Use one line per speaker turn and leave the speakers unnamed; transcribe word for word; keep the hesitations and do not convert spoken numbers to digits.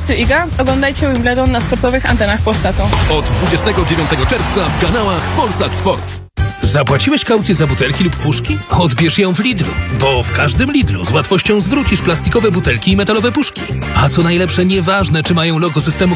Sportu Iga oglądajcie Wimbledon na sportowych antenach Polsatu.
Od dwudziestego dziewiątego czerwca w kanałach Polsat Sport.
Zapłaciłeś kaucję za butelki lub puszki? Odbierz ją w Lidlu, bo w każdym Lidlu z łatwością zwrócisz plastikowe butelki i metalowe puszki. A co najlepsze, nieważne, czy mają logo systemu